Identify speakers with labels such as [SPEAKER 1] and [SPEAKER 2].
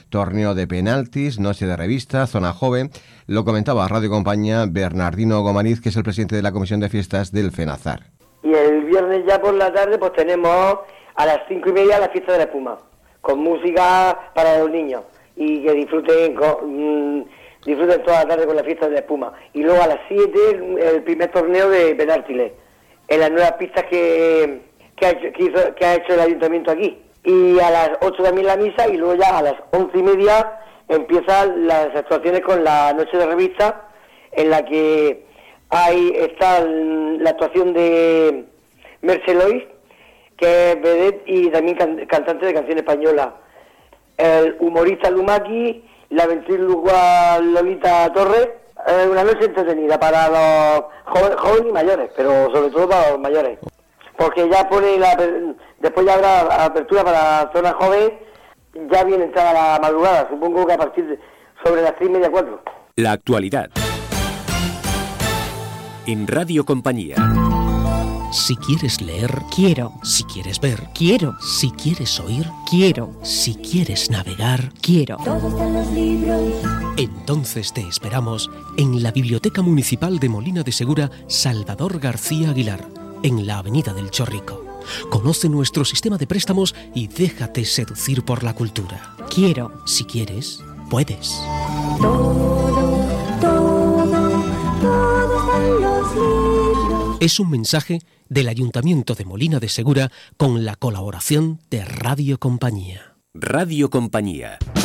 [SPEAKER 1] torneo de penaltis, noche de revista, zona joven. Lo comentaba a Radio Compañía Bernardino Gomariz, que es el presidente de la Comisión de Fiestas del FENAZAR.
[SPEAKER 2] Y el viernes ya por la tarde pues tenemos a las 5:30 la fiesta de la espuma, con música para los niños y que disfruten toda la tarde con la fiesta de la espuma. Y luego a las 7 el primer torneo de penaltis en las nuevas pistas que ha hecho el ayuntamiento aquí. Y a las 8 también la misa, y luego ya a las 11:30 empiezan las actuaciones con la noche de revista, en la que está la actuación de Mercè Lois, que es vedette y también cantante de canción española, el humorista Lumaki, la ventriloquia Lolita Torres. Una noche entretenida para los jóvenes y mayores, pero sobre todo para los mayores, porque ya después ya habrá apertura para zona joven, ya viene entrada la madrugada, supongo que a partir sobre las 3:30, 4.
[SPEAKER 3] La actualidad en Radio Compañía.
[SPEAKER 4] Si quieres leer,
[SPEAKER 5] quiero.
[SPEAKER 4] Si quieres ver,
[SPEAKER 5] Quiero.
[SPEAKER 4] Si quieres oír,
[SPEAKER 5] Quiero.
[SPEAKER 4] Si quieres navegar,
[SPEAKER 5] Quiero.
[SPEAKER 6] Todos están los libros.
[SPEAKER 4] entonces te esperamos en la Biblioteca Municipal de Molina de Segura Salvador García Aguilar, en la Avenida del Chorrico. Conoce nuestro sistema de préstamos y déjate seducir por la cultura.
[SPEAKER 5] Quiero.
[SPEAKER 4] Si quieres, puedes.
[SPEAKER 6] Todos están los libros.
[SPEAKER 4] Es un mensaje del Ayuntamiento de Molina de Segura con la colaboración de Radio Compañía.
[SPEAKER 3] Radio Compañía.